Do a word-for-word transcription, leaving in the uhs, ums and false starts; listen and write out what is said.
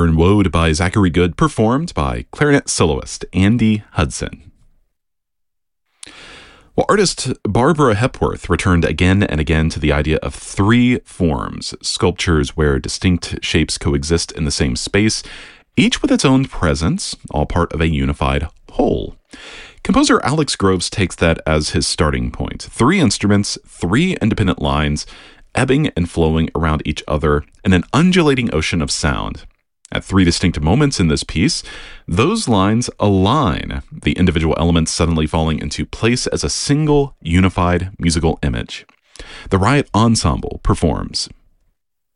Iron Woad by Zachary Good, performed by clarinet soloist Andy Hudson. Well, artist Barbara Hepworth returned again and again to the idea of three forms, sculptures where distinct shapes coexist in the same space, each with its own presence, all part of a unified whole. Composer Alex Groves takes that as his starting point. Three instruments, three independent lines, ebbing and flowing around each other in an undulating ocean of sound. At three distinct moments in this piece, those lines align, the individual elements suddenly falling into place as a single, unified musical image. The Riot Ensemble performs